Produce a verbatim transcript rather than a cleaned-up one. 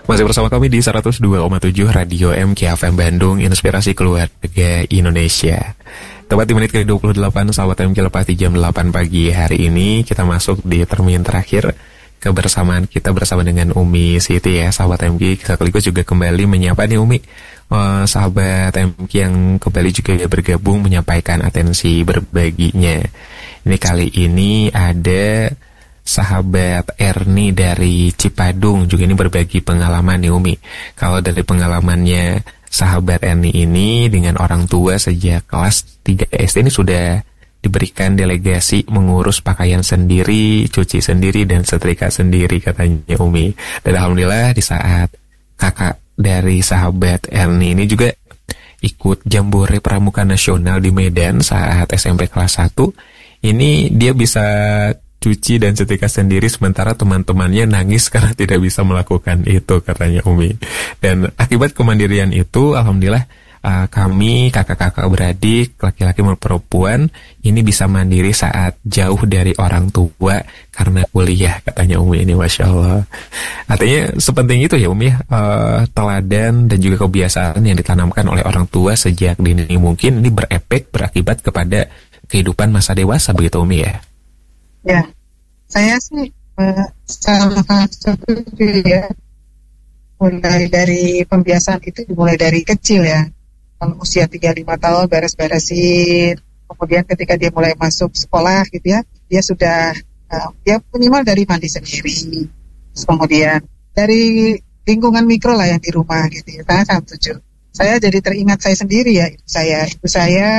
Masih bersama kami di seratus dua koma tujuh Radio M K F M Bandung, Inspirasi Keluarga Indonesia. Tepat di menit ke dua puluh delapan, sahabat M K lepas di jam delapan pagi hari ini. Kita masuk di termin terakhir kebersamaan kita bersama dengan Umi Siti ya, sahabat M K. Sekaligus juga kembali menyapa nih Umi, uh, sahabat M K yang kembali juga bergabung menyampaikan atensi berbaginya. Ini kali ini ada sahabat Erni dari Cipadung juga ini berbagi pengalaman nih Umi. Kalau dari pengalamannya sahabat Erni ini dengan orang tua sejak kelas tiga S D ini sudah diberikan delegasi mengurus pakaian sendiri, cuci sendiri dan setrika sendiri katanya Umi. Dan alhamdulillah di saat kakak dari sahabat Erni ini juga ikut Jambore Pramuka Nasional di Medan saat S M P kelas satu, ini dia bisa cuci dan setrika sendiri sementara teman-temannya nangis karena tidak bisa melakukan itu katanya Umi. Dan akibat kemandirian itu alhamdulillah uh, kami kakak-kakak beradik laki-laki maupun perempuan ini bisa mandiri saat jauh dari orang tua karena kuliah katanya Umi ini, Masya Allah. Artinya sepenting itu ya Umi ya, uh, teladan dan juga kebiasaan yang ditanamkan oleh orang tua sejak dini mungkin ini berefek berakibat kepada kehidupan masa dewasa begitu Umi ya. Ya, saya sih uh, sangat setuju ya. Mulai dari pembiasaan itu dimulai dari kecil ya. Kalau usia tiga puluh lima tahun beres-beresin, kemudian ketika dia mulai masuk sekolah gitu ya, dia sudah uh, dia minimal dari mandi sendiri. Terus kemudian dari lingkungan mikro lah yang di rumah gitu ya. Saya sangat setuju. Saya jadi teringat saya sendiri ya, ibu saya, ibu saya